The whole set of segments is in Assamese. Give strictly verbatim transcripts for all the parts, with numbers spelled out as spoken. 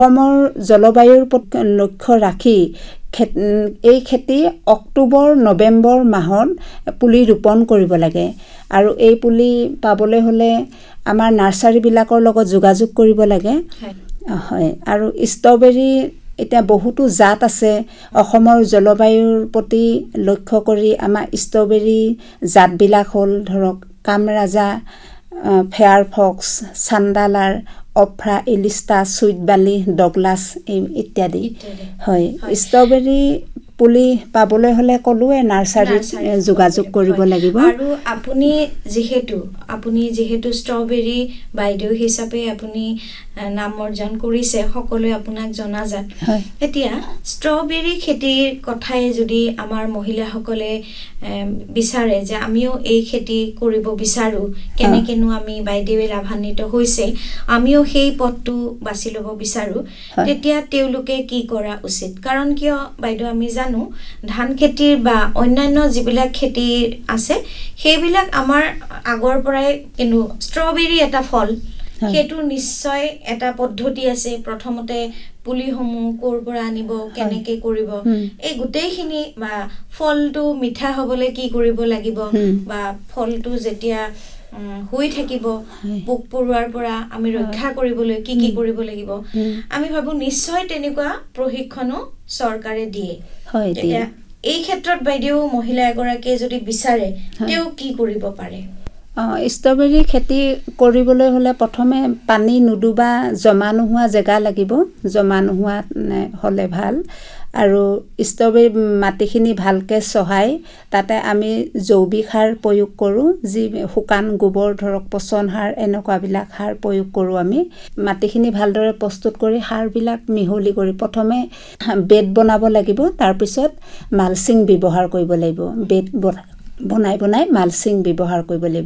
অসমৰ জলবায়ুৰ লক্ষ্য ৰাখি এই খেতি অক্টোবৰ নৱেম্বৰ মাহত পুলি ৰোপণ কৰিব লাগে আৰু এই পুলি পাবলৈ হ'লে আমাৰ নাৰ্চাৰীবিলাকৰ লগত যোগাযোগ কৰিব লাগে হয় আৰু ষ্ট্ৰবেৰী এতিয়া বহুতো জাত আছে অসমৰ জলবায়ুৰ প্ৰতি লক্ষ্য কৰি আমাৰ ষ্ট্ৰবেৰী জাতবিলাক হ'ল ধৰক কামৰাজা ফেয়াৰ ফক্স চান্দালাৰ অফ্ৰা ইলিষ্টা সুইটবালি ডগলাছ ইত্যাদি হয় ষ্ট্ৰবেৰী পুলি পাবলৈ হ'লে ক'লোৱে নাৰ্চাৰীত যোগাযোগ কৰিব লাগিব আৰু আপুনি যেহেতু আপুনি যেহেতু ষ্ট্ৰবেৰী বাইদেউ হিচাপে আপুনি নাম অৰ্জন কৰিছে সকলোৱে আপোনাক জনাজাত এতিয়া ষ্ট্ৰবেৰী খেতিৰ কথাই যদি আমাৰ মহিলাসকলে বিচাৰে যে আমিও এই খেতি কৰিব বিচাৰো কেনেকেনো আমি বাইদেৱে লাভান্বিত হৈছে আমিও সেই পথটো বাছি ল'ব বিচাৰো তেতিয়া তেওঁলোকে কি কৰা উচিত কাৰণ কিয় বাইদেউ আমি জানো ধান খেতিৰ বা অন্যান্য যিবিলাক খেতি আছে সেইবিলাক আমাৰ আগৰ পৰাই কিন্তু ষ্ট্ৰবেৰী এটা ফল সেইটো নিশ্চয় এটা পদ্ধতি আছে প্ৰথমতে পুলিসমূহ কোৰ পৰা আনিব কেনেকে কৰিব এই গোটেইখিনি বা ফলটো মিঠা হ'বলৈ কি কৰিব লাগিব বা ফলটো যেতিয়া হৈ থাকিব পোক পৰুৱাৰ পৰা আমি ৰক্ষা কৰিবলৈ কি কি কৰিব লাগিব আমি ভাবো নিশ্চয় তেনেকুৱা প্ৰশিক্ষণো চৰকাৰে দিয়ে হয় দিয়ে এই ক্ষেত্ৰত বাইদেউ মহিলা এগৰাকীয়ে যদি বিচাৰে তেও কি কৰিব পাৰে ষ্ট্ৰবেৰী খেতি কৰিবলৈ হ'লে প্ৰথমে পানী নুডুবা জমা নোহোৱা জেগা লাগিব জমা নোহোৱা হ'লে ভাল আৰু ষ্ট্ৰবেৰী মাটিখিনি ভালকৈ চহাই তাতে আমি জৈৱিক সাৰ প্ৰয়োগ কৰোঁ যি শুকান গোবৰ ধৰক পচন সাৰ এনেকুৱাবিলাক সাৰ প্ৰয়োগ কৰোঁ আমি মাটিখিনি ভালদৰে প্ৰস্তুত কৰি সাৰবিলাক মিহলি কৰি প্ৰথমে বেড বনাব লাগিব তাৰপিছত মালচিং ব্যৱহাৰ কৰিব লাগিব বেড বনাই বনাই মালচিং ব্যৱহাৰ কৰিব লাগিব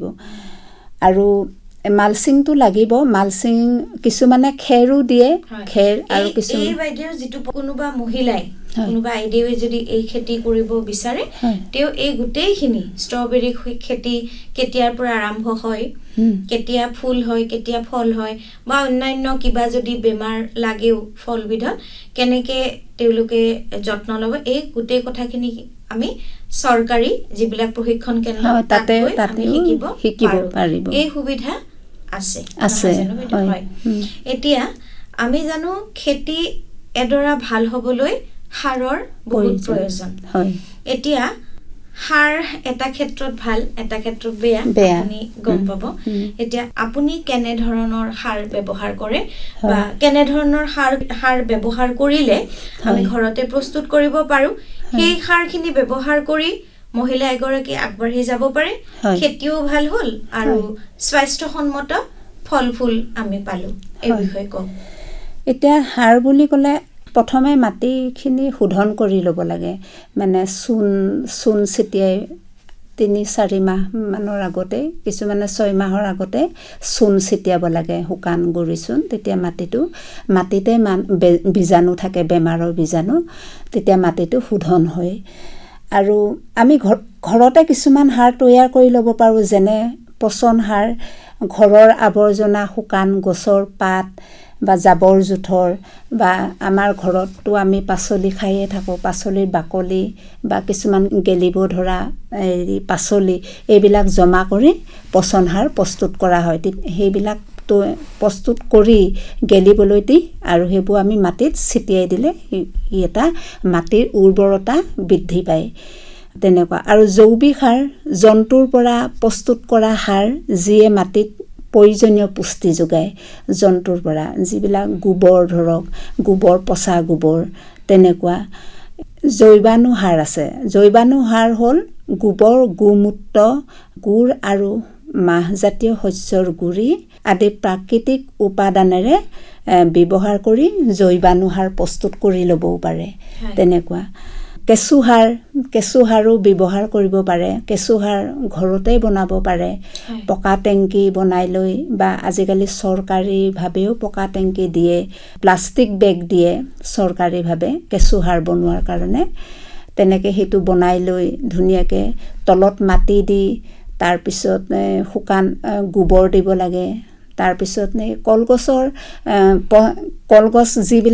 আৰু মালচিংটো লাগিব মালচিং কিছুমানে খেৰো দিয়ে খেৰ আৰু কিছু এই বাইদেউ যিটো কোনোবা মহিলাই কোনোবা আইডিয়াই যদি এই খেতি কৰিব বিচাৰে তেও এই গোটেইখিনি ষ্ট্ৰবেৰী খেতি কেতিয়াৰ পৰা আৰম্ভ হয় কেতিয়া ফুল হয় কেতিয়া ফল হয় বা অন্যান্য কিবা যদি বেমাৰ লাগেও ফলবিধত কেনেকে তেওঁলোকে যত্ন ল'ব এই গোটেই কথাখিনি আমি সৰকাৰি যিবিলাক প্ৰশিক্ষণ কেন্দ্ৰ তাতে তাতে শিকিব পাৰিব এই সুবিধা আছে আছে হয় এতিয়া আমি জানো খেতি এডৰা ভাল হ'বলৈ সাৰৰ বহুত প্ৰয়োজন হয় এতিয়া সাৰ এটা ক্ষেত্ৰত ভাল এটা ক্ষেত্ৰত বেয়া আপুনি গম পাব এতিয়া আপুনি কেনে ধৰণৰ সাৰ ব্যৱহাৰ কৰে বা কেনে ধৰণৰ সাৰ সাৰ ব্যৱহাৰ কৰিলে আমি ঘৰতে প্ৰস্তুত কৰিব পাৰো সেই সাৰখিনি ব্যৱহাৰ কৰি মহিলা এগৰাকী আগবাঢ়ি যাব পাৰে খেতিও ভাল হ'ল আৰু স্বাস্থ্যসন্মত ফল ফুল আমি পালো এই বিষয়ে কওক এতিয়া সাৰ বুলি ক'লে প্ৰথমে মাটিখিনি শোধন কৰি ল'ব লাগে মানে চূণ চূণ ছিটিয়াই তিনি চাৰি মাহ মানৰ আগতে কিছুমানে ছয় মাহৰ আগতে চূণ ছিটিয়াব লাগে শুকান গুৰি চূণ তেতিয়া মাটিটো মাটিতে বীজাণু থাকে বেমাৰৰ বীজাণু তেতিয়া মাটিটো শোধন হয় আৰু আমি ঘৰতে কিছুমান সাৰ তৈয়াৰ কৰি ল'ব পাৰোঁ যেনে পচন সাৰ ঘৰৰ আৱৰ্জনা শুকান গছৰ পাত বা জাবৰ জোথৰ বা আমাৰ ঘৰতটো আমি পাচলি খাইয়ে থাকোঁ পাচলিৰ বাকলি বা কিছুমান গেলিব ধৰা হেৰি পাচলি এইবিলাক জমা কৰি পচন সাৰ প্ৰস্তুত কৰা হয় সেইবিলাক তো প্ৰস্তুত কৰি গেলিবলৈ দি আৰু সেইবোৰ আমি মাটিত ছিটিয়াই দিলে ই এটা মাটিৰ উৰ্বৰতা বৃদ্ধি পায় তেনেকুৱা আৰু জৈৱিক সাৰ জন্তুৰ পৰা প্ৰস্তুত কৰা সাৰ যিয়ে মাটিত প্ৰয়োজনীয় পুষ্টি যোগায় জন্তুৰ পৰা যিবিলাক গোবৰ ধৰক গোবৰ পচা গোবৰ তেনেকুৱা জৈৱাণু সাৰ আছে জৈৱাণু সাৰ হ'ল গোবৰ গোমূত্ৰ গুড় আৰু মাহজাতীয় শস্যৰ গুড়ি আদি প্ৰাকৃতিক উপাদানেৰে ব্যৱহাৰ কৰি জৈৱাণু সাৰ প্ৰস্তুত কৰি ল'বও পাৰে তেনেকুৱা কেঁচু সাৰ কেঁচু সাৰো ব্যৱহাৰ কৰিব পাৰে কেঁচু সাৰ ঘৰতে বনাব পাৰে পকা টেংকি বনাই লৈ বা আজিকালি চৰকাৰীভাৱেও পকা টেংকি দিয়ে প্লাষ্টিক বেগ দিয়ে চৰকাৰীভাৱে কেঁচু সাৰ বনোৱাৰ কাৰণে তেনেকৈ সেইটো বনাই লৈ ধুনীয়াকৈ তলত মাটি দি তাৰপিছত শুকান গোবৰ দিব লাগে তাৰপিছত নে কলগছৰ কলগছ যিবিলাক